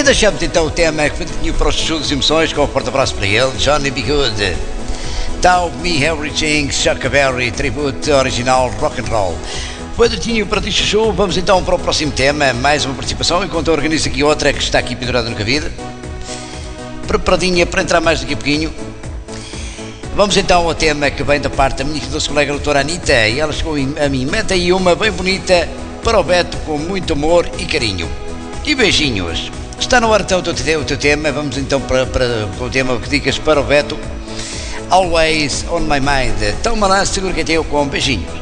deixamos então o tema que foi definido para os estudos e emoções com o porta-braço para ele, Johnny B. Good. Tell Me Everything, Chuck Berry, tributo original rock and roll. Foi definido para ti, Chuchu. Vamos então para o próximo tema, mais uma participação, enquanto eu organizo aqui outra que está aqui pendurada no cabide. Preparadinha para entrar mais daqui a pouquinho. Vamos então ao tema que vem da parte da minha doce colega doutora Anitta, e ela chegou a mim, mete aí uma bem bonita para o Beto com muito amor e carinho. E beijinhos. Está na hora então o teu tema, vamos então para o tema que dicas para o Beto. Always on my mind. Toma lá, segura que é teu com beijinhos.